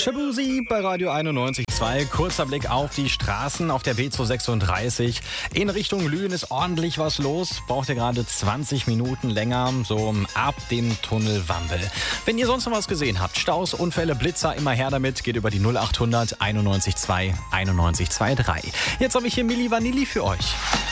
Shabuzi bei Radio 91.2. Kurzer Blick auf die Straßen auf der B236. In Richtung Lünen ist ordentlich was los. Braucht ihr gerade 20 Minuten länger, so ab dem Tunnel Wambel. Wenn ihr sonst noch was gesehen habt, Staus, Unfälle, Blitzer, immer her damit. Geht über die 0800 91.2 91.23. Jetzt habe ich hier Milli Vanilli für euch.